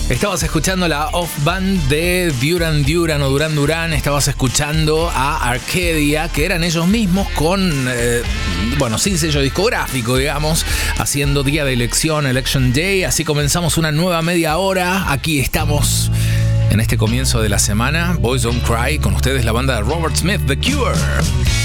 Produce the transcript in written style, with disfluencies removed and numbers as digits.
Estabas escuchando la off-band de Duran Duran. Estabas escuchando a Arcadia, que eran ellos mismos con, sin sello discográfico, digamos, haciendo día de elección, Election Day. Así comenzamos una nueva media hora. Aquí estamos en este comienzo de la semana. Boys Don't Cry, con ustedes la banda de Robert Smith, The Cure.